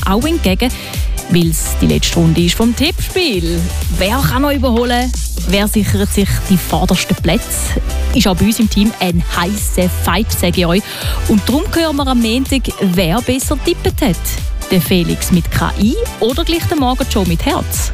auch entgegen, weil es die letzte Runde ist vom Tippspiel. Wer kann noch überholen? Wer sichert sich die vordersten Plätze? Ist auch bei uns im Team ein heißer Fight, sage ich euch. Und darum hören wir am Montag, wer besser tippt hat. Der Felix mit KI oder gleich der Morgenshow mit Herz?